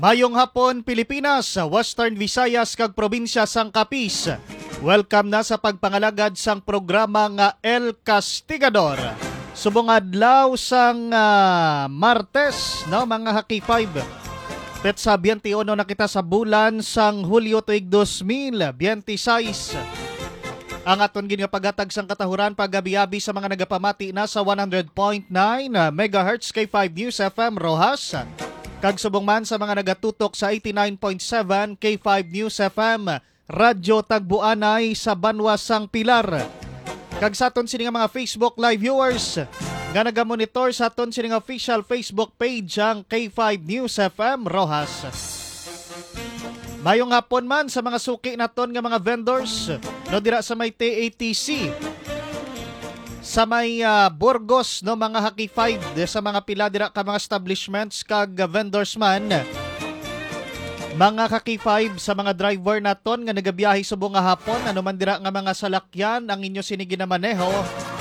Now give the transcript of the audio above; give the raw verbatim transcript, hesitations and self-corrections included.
Mayong hapon Pilipinas, Western Visayas kag probinsya sang Capiz. Welcome na sa pagpangalagad sang programa nga El Castigador. Subong adlaw sang uh, Martes, no mga Haki five. Petsa twenty-one na kita sa bulan sang Hulyo tuig two thousand twenty-six. Ang aton gini pagatag sang katahuran pagabi-abi sa mga nagapamati na sa one hundred point nine megahertz K five News F M Rojas. Kag subong man sa mga nagatutok sa eighty-nine point seven K five News F M Radyo Tagbuanay sa Banwa sang Pilar. Kag sa aton sini nga mga Facebook live viewers nga nagamonitor sa aton sini nga official Facebook page ang K five News F M Rojas. Mayong hapon man sa mga suki naton nga mga vendors no dira sa may T A T C, sa may uh, Burgos, no mga Haki five, sa mga pila dira ka mga establishments kag uh, vendors man. Mga Haki five sa mga driver naton nga nagabiyahe subong nga hapon, ano man dira nga mga salakyan ang inyo sini ginamaneho,